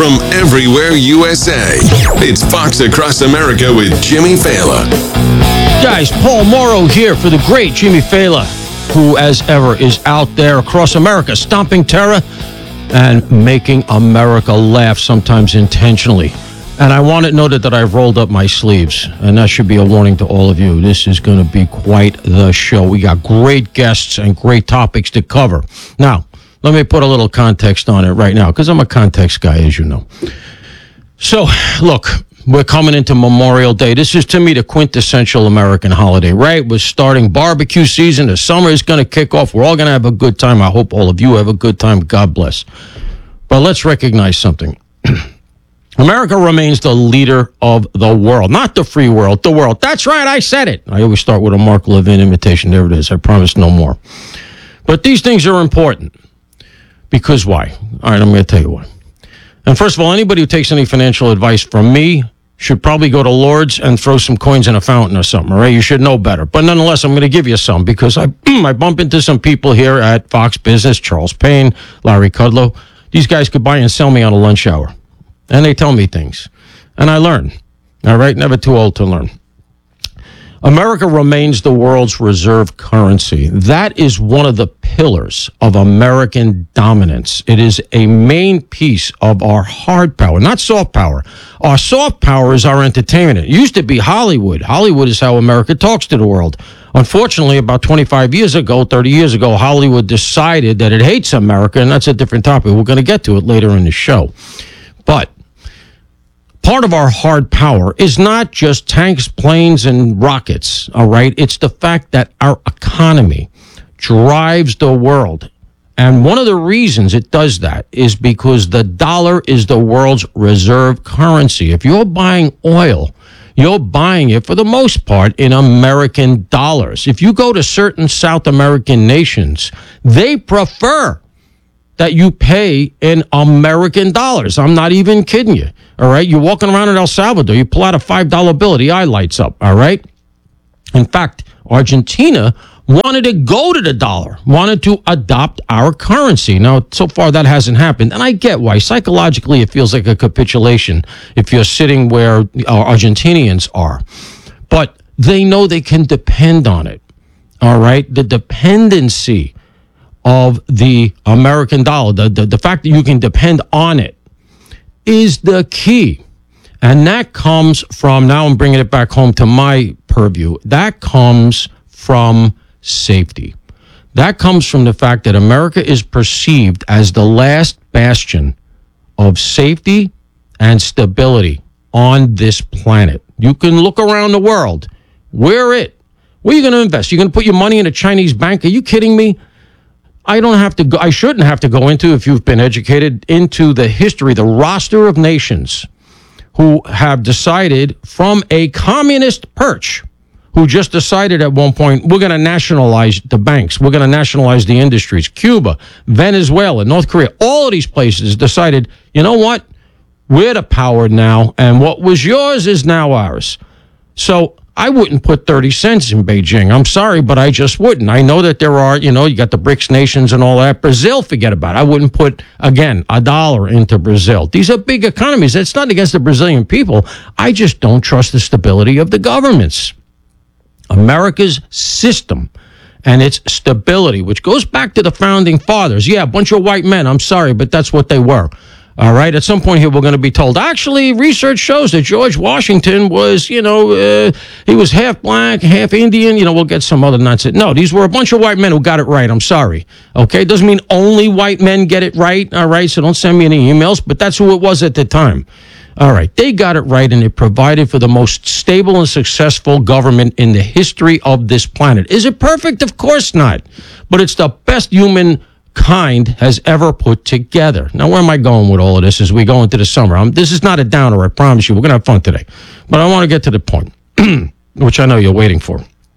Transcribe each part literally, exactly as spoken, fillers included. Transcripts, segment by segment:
from everywhere U S A. It's Fox Across America with Jimmy Failla. Guys, Paul Morrow here for the great Jimmy Failla, who, as ever, is out there across America, stomping terror and making America laugh, sometimes intentionally. And I want it noted that I've rolled up my sleeves, and that should be a warning to all of you. This is going to be quite the show. We got great guests and great topics to cover. Now, let me put a little context on it right now, because I'm a context guy, as you know. So, look, we're coming into Memorial Day. This is, to me, the quintessential American holiday, right? We're starting barbecue season. The summer is going to kick off. We're all going to have a good time. I hope all of you have a good time. God bless. But let's recognize something. America remains the leader of the world, not the free world, the world. That's right, I said it. I always start with a Mark Levin imitation. There it is. I promise no more. But these things are important. Because why? All right, I'm going to tell you why. And first of all, anybody who takes any financial advice from me should probably go to Lord's and throw some coins in a fountain or something, all right? You should know better. But nonetheless, I'm going to give you some because I I bump into some people here at Fox Business, Charles Payne, Larry Kudlow. These guys could buy and sell me on a lunch hour. And they tell me things. And I learn. All right? Never too old to learn. America remains the world's reserve currency. That is one of the pillars of American dominance. It is a main piece of our hard power, not soft power. Our soft power is our entertainment. It used to be Hollywood. Hollywood is how America talks to the world. Unfortunately, about twenty-five years ago, thirty years ago, Hollywood decided that it hates America, and that's a different topic. We're going to get to it later in the show. But part of our hard power is not just tanks, planes, and rockets, all right? It's the fact that our economy drives the world. And one of the reasons it does that is because the dollar is the world's reserve currency. If you're buying oil, you're buying it, for the most part, in American dollars. If you go to certain South American nations, they prefer that you pay in American dollars. I'm not even kidding you. All right. You're walking around in El Salvador. You pull out a five dollar bill. The eye lights up. All right. In fact, Argentina wanted to go to the dollar, wanted to adopt our currency. Now, so far that hasn't happened. And I get why. Psychologically, it feels like a capitulation if you're sitting where our Argentinians are. But they know they can depend on it. All right. The dependency of the American dollar, the, the, the fact that you can depend on it, is the key. And that comes from, now I'm bringing it back home to my purview, that comes from safety. That comes from the fact that America is perceived as the last bastion of safety and stability on this planet. You can look around the world. We're it. Where are you going to invest? You're going to put your money in a Chinese bank? Are you kidding me? I don't have to go, I shouldn't have to go into, if you've been educated, into the history, the roster of nations who have decided from a communist perch, who just decided at one point, we're going to nationalize the banks, we're going to nationalize the industries. Cuba, Venezuela, North Korea, all of these places decided, you know what? We're the power now, and what was yours is now ours. So I wouldn't put thirty cents in Beijing. I'm sorry, but I just wouldn't. I know that there are, you know, you got the BRICS nations and all that. Brazil, forget about it. I wouldn't put, again, a dollar into Brazil. These are big economies. It's not against the Brazilian people. I just don't trust the stability of the governments. America's system and its stability, which goes back to the founding fathers. Yeah, a bunch of white men. I'm sorry, but that's what they were. All right. At some point here, we're going to be told, actually, research shows that George Washington was, you know, uh, he was half black, half Indian. You know, we'll get some other nonsense. No, these were a bunch of white men who got it right. I'm sorry. Okay. Doesn't mean only white men get it right. All right. So don't send me any emails, but that's who it was at the time. All right. They got it right, and it provided for the most stable and successful government in the history of this planet. Is it perfect? Of course not. But it's the best human kind has ever put together. Now, where am I going with all of this as we go into the summer? I'm, this is not a downer, I promise you. We're going to have fun today. But I want to get to the point, which I know you're waiting for.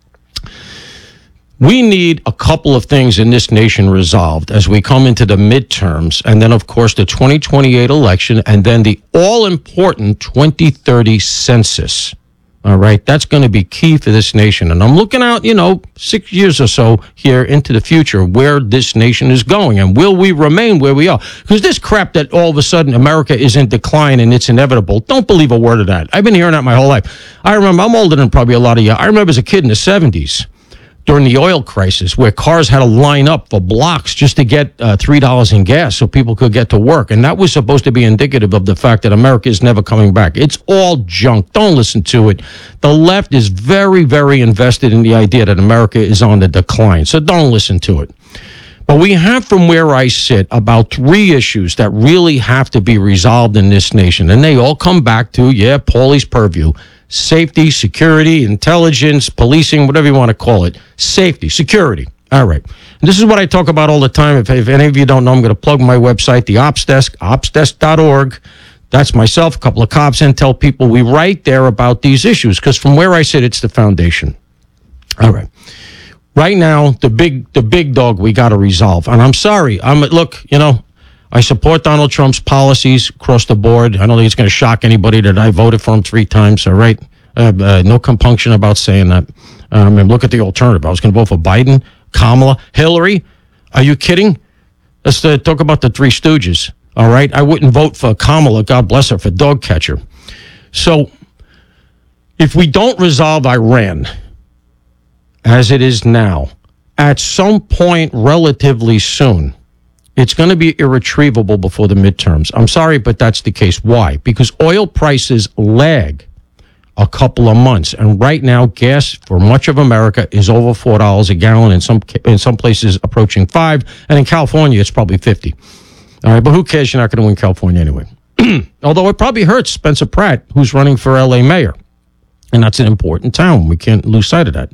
We need a couple of things in this nation resolved as we come into the midterms, and then, of course, the twenty twenty-eight election, and then the all-important twenty thirty census. All right, that's going to be key for this nation. And I'm looking out, you know, six years or so here into the future where this nation is going. And will we remain where we are? Because this crap that all of a sudden America is in decline and it's inevitable, don't believe a word of that. I've been hearing that my whole life. I remember, I'm older than probably a lot of you. I remember as a kid in the seventies, during the oil crisis, where cars had to line up for blocks just to get uh, three dollars in gas so people could get to work. And that was supposed to be indicative of the fact that America is never coming back. It's all junk. Don't listen to it. The left is very, very invested in the idea that America is on the decline. So don't listen to it. But we have, from where I sit, about three issues that really have to be resolved in this nation. And they all come back to, yeah, Paulie's purview. Safety, security, intelligence, policing, whatever you want to call it. Safety, security. All right. And this is what I talk about all the time. If, if any of you don't know, I'm going to plug my website, the Ops Desk, ops desk dot org. That's myself, a couple of cops, intel people. We write there about these issues because from where I sit, it's the foundation. All right. Right now, the big the big dog we got to resolve. And I'm sorry. I'm look, you know, I support Donald Trump's policies across the board. I don't think it's going to shock anybody that I voted for him three times, all right? Uh, uh, no compunction about saying that. Um, and look at the alternative. I was going to vote for Biden, Kamala, Hillary. Are you kidding? Let's uh, talk about the Three Stooges, all right? I wouldn't vote for Kamala, God bless her, for dog catcher. So if we don't resolve Iran as it is now, at some point relatively soon, it's going to be irretrievable before the midterms. I'm sorry, but that's the case. Why? Because oil prices lag a couple of months. And right now, gas for much of America is over four dollars a gallon, in some in some places approaching five. And in California, it's probably fifty. All right, but who cares? You're not going to win California anyway. Although it probably hurts Spencer Pratt, who's running for L A mayor. And that's an important town. We can't lose sight of that.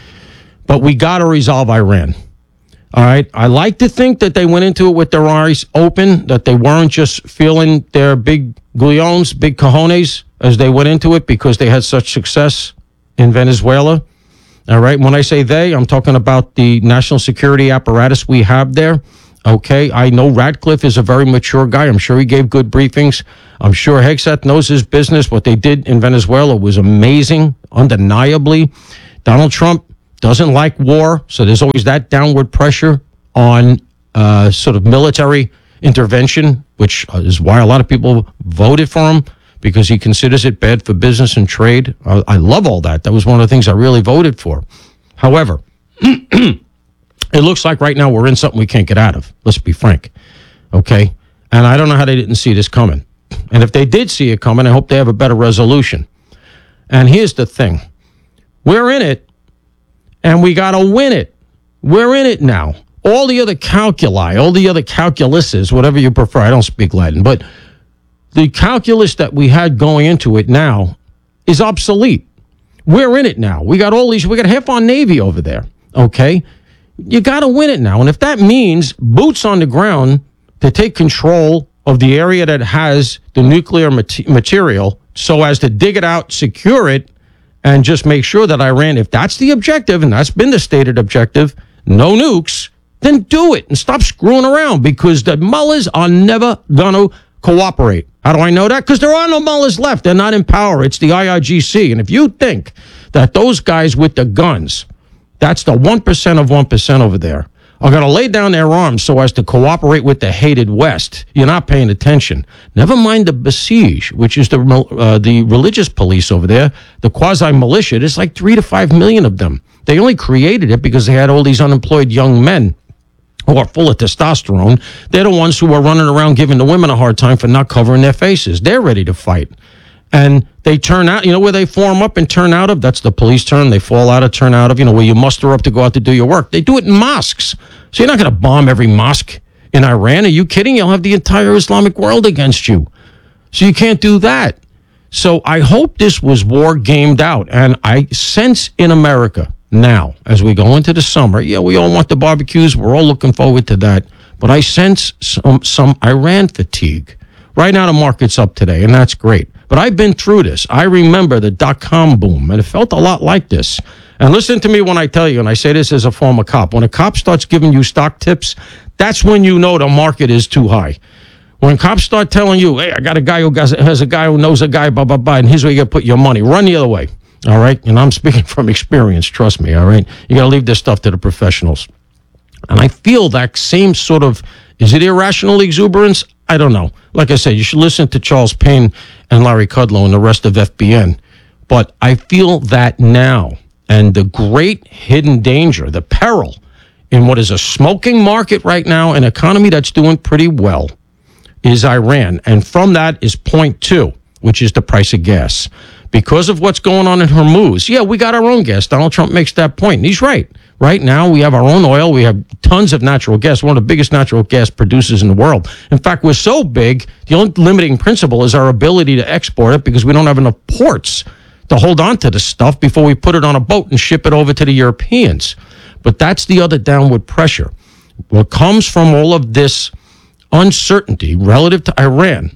But we got to resolve Iran. All right. I like to think that they went into it with their eyes open, that they weren't just feeling their big gullions, big cojones as they went into it because they had such success in Venezuela. All right. When I say they, I'm talking about the national security apparatus we have there. Okay. I know Radcliffe is a very mature guy. I'm sure he gave good briefings. I'm sure Hegseth knows his business. What they did in Venezuela was amazing, undeniably. Donald Trump doesn't like war, so there's always that downward pressure on uh, sort of military intervention, which is why a lot of people voted for him, because he considers it bad for business and trade. I, I love all that. That was one of the things I really voted for. However, it looks like right now we're in something we can't get out of. Let's be frank, okay? And I don't know how they didn't see this coming. And if they did see it coming, I hope they have a better resolution. And here's the thing. We're in it. And we got to win it. We're in it now. All the other calculi, all the other calculuses, whatever you prefer. I don't speak Latin. But the calculus that we had going into it now is obsolete. We're in it now. We got all these, we got half our Navy over there. Okay? You got to win it now. And if that means boots on the ground to take control of the area that has the nuclear mat- material so as to dig it out, secure it, and just make sure that Iran, if that's the objective, and that's been the stated objective, no nukes, then do it and stop screwing around, because the mullahs are never going to cooperate. How do I know that? Because there are no mullahs left. They're not in power. It's the I R G C. And if you think that those guys with the guns, that's the one percent of one percent over there, are going to lay down their arms so as to cooperate with the hated West, you're not paying attention. Never mind the Basij, which is the uh, the religious police over there, the quasi-militia. There's like three to five million of them. They only created it because they had all these unemployed young men who are full of testosterone. They're the ones who are running around giving the women a hard time for not covering their faces. They're ready to fight. And they turn out, you know where they form up and turn out of? That's the police term. They fall out of, turn out of, you know, where you muster up to go out to do your work. They do it in mosques. So you're not going to bomb every mosque in Iran. Are you kidding? You'll have the entire Islamic world against you. So you can't do that. So I hope this was war gamed out. And I sense in America now, as we go into the summer, yeah, we all want the barbecues. We're all looking forward to that. But I sense some, some Iran fatigue. Right now the market's up today, and that's great. But I've been through this. I remember the dot-com boom, and it felt a lot like this. And listen to me when I tell you, and I say this as a former cop, when a cop starts giving you stock tips, that's when you know the market is too high. When cops start telling you, hey, I got a guy who has a guy who knows a guy, blah, blah, blah, and here's where you got to put your money, run the other way. All right. And I'm speaking from experience. Trust me. All right. You got to leave this stuff to the professionals. And I feel that same sort of, is it irrational exuberance? I don't know. Like I said, you should listen to Charles Payne and Larry Kudlow and the rest of F B N. But I feel that now, and the great hidden danger, the peril in what is a smoking market right now, an economy that's doing pretty well, is Iran. And from that is point two, which is the price of gas. Because of what's going on in Hormuz, yeah, we got our own gas. Donald Trump makes that point, and he's right. Right now, we have our own oil. We have tons of natural gas, one of the biggest natural gas producers in the world. In fact, we're so big, the only limiting principle is our ability to export it because we don't have enough ports to hold on to the stuff before we put it on a boat and ship it over to the Europeans. But that's the other downward pressure. What comes from all of this uncertainty relative to Iran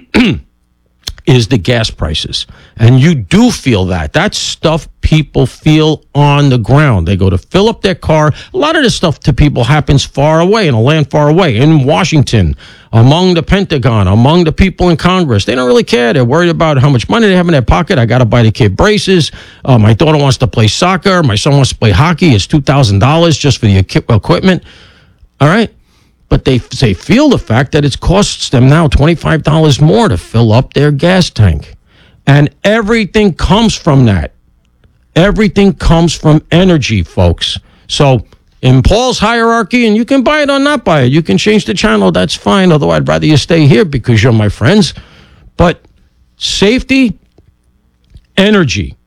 is the gas prices. And you do feel that. That's stuff people feel on the ground. They go to fill up their car. A lot of this stuff to people happens far away, in a land far away, in Washington, among the Pentagon, among the people in Congress. They don't really care. They're worried about how much money they have in their pocket. I got to buy the kid braces. Uh, my daughter wants to play soccer. My son wants to play hockey. It's two thousand dollars just for the equipment. All right? But they they feel the fact that it costs them now twenty-five dollars more to fill up their gas tank. And everything comes from that. Everything comes from energy, folks. So in Paul's hierarchy, and you can buy it or not buy it. You can change the channel. That's fine. Although I'd rather you stay here because you're my friends. But safety, energy.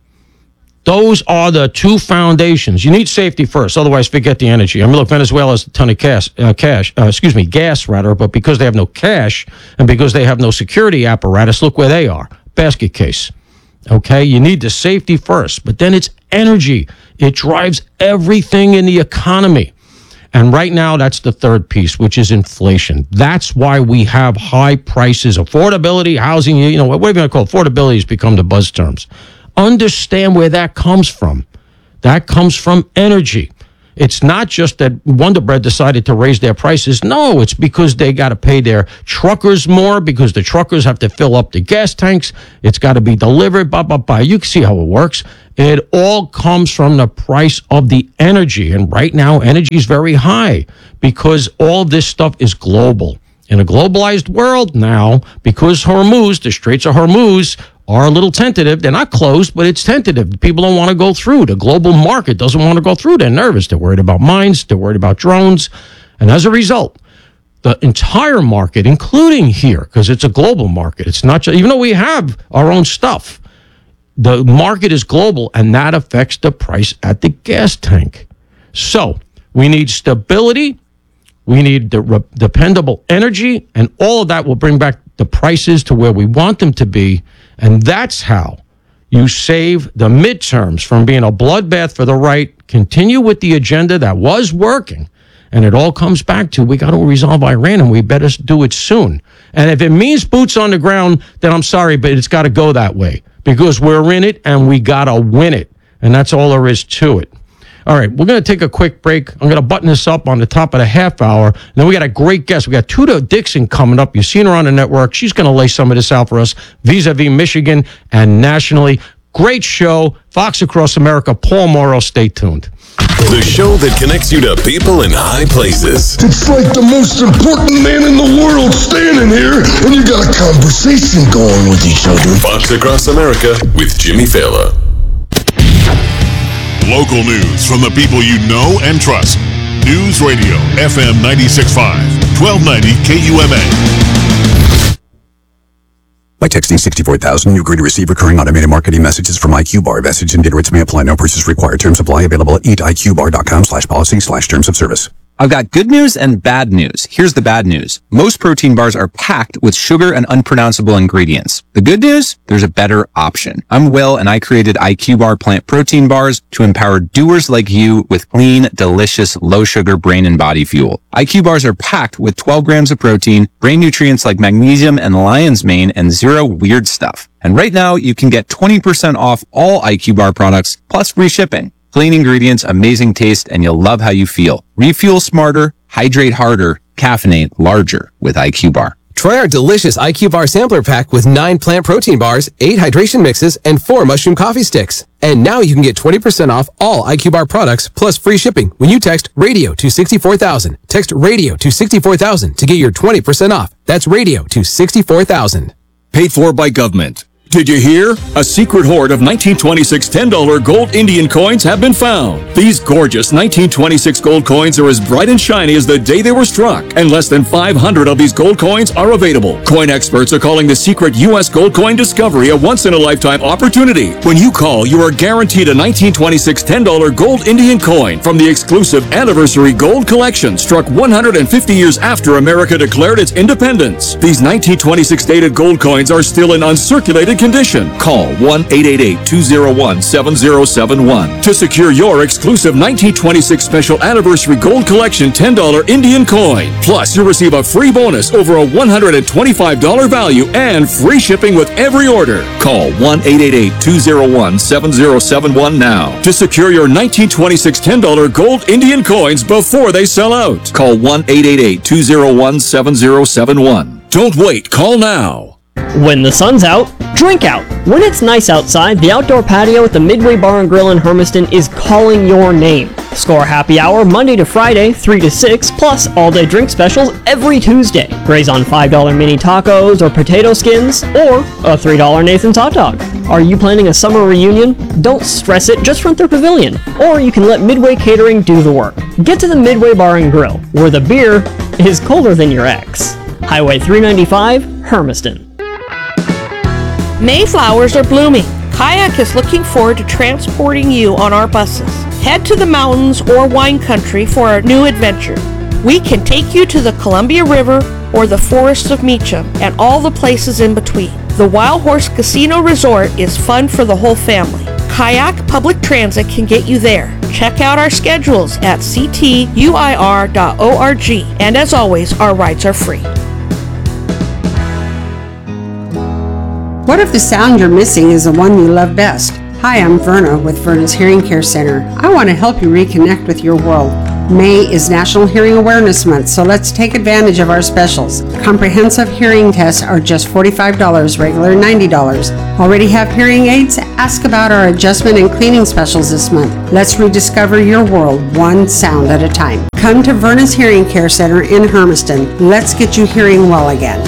Those are the two foundations. You need safety first, otherwise forget the energy. I mean, look, Venezuela has a ton of cash, uh, cash uh, excuse me, gas rather, but because they have no cash and because they have no security apparatus, look where they are, basket case. Okay, you need the safety first, but then it's energy. It drives everything in the economy. And right now, that's the third piece, which is inflation. That's why we have high prices, affordability, housing, you know, what are you going to call it? Affordability has become the buzz terms. Understand where that comes from. That comes from energy. It's not just that Wonder Bread decided to raise their prices. No, it's because they got to pay their truckers more because the truckers have to fill up the gas tanks. It's got to be delivered, blah, blah, blah. You can see how it works. It all comes from the price of the energy. And right now, energy is very high because all this stuff is global. In a globalized world now, because Hormuz, the Straits of Hormuz, are a little tentative. They're not closed, but it's tentative. People don't want to go through. The global market doesn't want to go through. They're nervous. They're worried about mines. They're worried about drones. And as a result, the entire market, including here, because it's a global market, it's not just, even though we have our own stuff, the market is global, and that affects the price at the gas tank. So we need stability. We need the re- dependable energy, and all of that will bring back the prices to where we want them to be. And that's how you save the midterms from being a bloodbath for the right, continue with the agenda that was working, and it all comes back to we got to resolve Iran, and we better do it soon. And if it means boots on the ground, then I'm sorry, but it's got to go that way because we're in it, and we got to win it. And that's all there is to it. All right, we're going to take a quick break. I'm going to button this up on the top of the half hour. And then we got a great guest. We got Tuda Dixon coming up. You've seen her on the network. She's going to lay some of this out for us vis-a-vis Michigan and nationally. Great show. Fox Across America. Paul Morrow. Stay tuned. The show that connects you to people in high places. It's like the most important man in the world standing here, and you got a conversation going with each other. Fox Across America with Jimmy Fallon. Local news from the people you know and trust. News Radio F M ninety-six point five, twelve ninety K U M A. By texting sixty-four thousand, you agree to receive recurring automated marketing messages from I Q Bar. Message and data rates may apply. No purchase required. Terms apply. Available at eat I Q bar dot com slash policy slash terms of service. I've got good news and bad news. Here's the bad news. Most protein bars are packed with sugar and unpronounceable ingredients. The good news? There's a better option. I'm Will, and I created I Q Bar plant protein bars to empower doers like you with clean, delicious, low-sugar brain and body fuel. I Q Bars are packed with twelve grams of protein, brain nutrients like magnesium and lion's mane, and zero weird stuff. And right now, you can get twenty percent off all I Q Bar products, plus free shipping. Clean ingredients, amazing taste, and you'll love how you feel. Refuel smarter, hydrate harder, caffeinate larger with I Q Bar. Try our delicious I Q Bar Sampler Pack with nine plant protein bars, eight hydration mixes, and four mushroom coffee sticks. And now you can get twenty percent off all I Q Bar products plus free shipping when you text RADIO to sixty-four thousand. Text RADIO to sixty-four thousand to get your twenty percent off. That's RADIO to sixty-four thousand. Paid for by government. Did you hear? A secret hoard of nineteen twenty-six ten dollar gold Indian coins have been found. These gorgeous nineteen twenty-six gold coins are as bright and shiny as the day they were struck, and less than five hundred of these gold coins are available. Coin experts are calling the secret U S gold coin discovery a once-in-a-lifetime opportunity. When you call, you are guaranteed a nineteen twenty-six ten dollar gold Indian coin from the exclusive Anniversary Gold Collection, struck one hundred fifty years after America declared its independence. These nineteen twenty-six dated gold coins are still in uncirculated condition. Call one eight eight eight, two zero one, seven zero seven one to secure your exclusive nineteen twenty-six Special Anniversary Gold Collection ten dollar Indian coin. Plus, you'll receive a free bonus over a one hundred twenty-five dollar value and free shipping with every order. Call one eight eight eight, two zero one, seven zero seven one now to secure your nineteen twenty-six ten dollar gold Indian coins before they sell out. Call one eight eight eight, two zero one, seven zero seven one. Don't wait, call now. When the sun's out, drink out. When it's nice outside, the outdoor patio at the Midway Bar and Grill in Hermiston is calling your name. Score happy hour Monday to Friday, three to six, plus all-day drink specials every Tuesday. Graze on five dollar mini tacos or potato skins, or a three dollar Nathan's hot dog. Are you planning a summer reunion? Don't stress it, just rent their pavilion. Or you can let Midway Catering do the work. Get to the Midway Bar and Grill, where the beer is colder than your ex. Highway three ninety-five, Hermiston. Mayflowers are blooming. Kayak is looking forward to transporting you on our buses. Head to the mountains or wine country for a new adventure. We can take you to the Columbia River or the forests of Meacham and all the places in between. The Wild Horse Casino Resort is fun for the whole family. Kayak Public Transit can get you there. Check out our schedules at c t u i r dot org. And as always, our rides are free. What if the sound you're missing is the one you love best? Hi, I'm Verna with Verna's Hearing Care Center. I want to help you reconnect with your world. May is National Hearing Awareness Month, so let's take advantage of our specials. Comprehensive hearing tests are just forty-five dollars, regular ninety dollars. Already have hearing aids? Ask about our adjustment and cleaning specials this month. Let's rediscover your world one sound at a time. Come to Verna's Hearing Care Center in Hermiston. Let's get you hearing well again.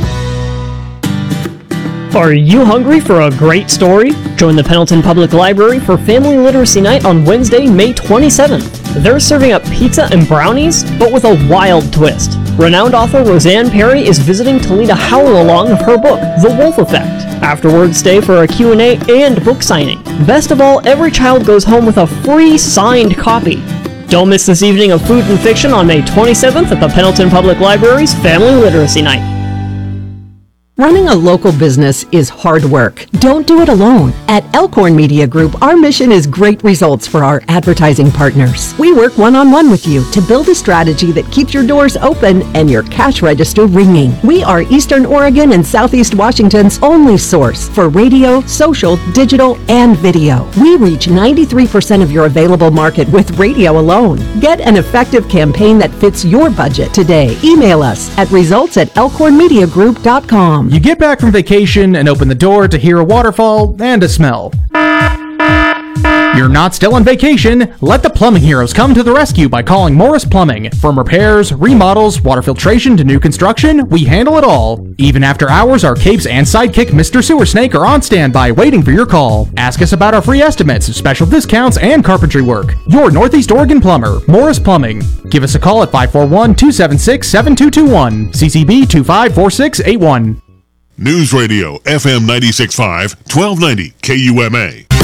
Are you hungry for a great story? Join the Pendleton Public Library for Family Literacy Night on Wednesday, May twenty-seventh. They're serving up pizza and brownies, but with a wild twist. Renowned author Roseanne Perry is visiting to lead a howl-along of her book, The Wolf Effect. Afterwards, stay for a Q and A and book signing. Best of all, every child goes home with a free signed copy. Don't miss this evening of food and fiction on May twenty-seventh at the Pendleton Public Library's Family Literacy Night. Running a local business is hard work. Don't do it alone. At Elkhorn Media Group, our mission is great results for our advertising partners. We work one-on-one with you to build a strategy that keeps your doors open and your cash register ringing. We are Eastern Oregon and Southeast Washington's only source for radio, social, digital, and video. We reach ninety-three percent of your available market with radio alone. Get an effective campaign that fits your budget today. Email us at results at elkhorn media group dot com. You get back from vacation and open the door to hear a waterfall and a smell. You're not still on vacation. Let the plumbing heroes come to the rescue by calling Morris Plumbing. From repairs, remodels, water filtration to new construction, we handle it all. Even after hours, our capes and sidekick Mister Sewer Snake are on standby waiting for your call. Ask us about our free estimates, special discounts, and carpentry work. Your Northeast Oregon plumber, Morris Plumbing. Give us a call at five four one, two seven six, seven two two one, C C B two five four six eight one. News Radio F M ninety-six point five, twelve ninety K U M A.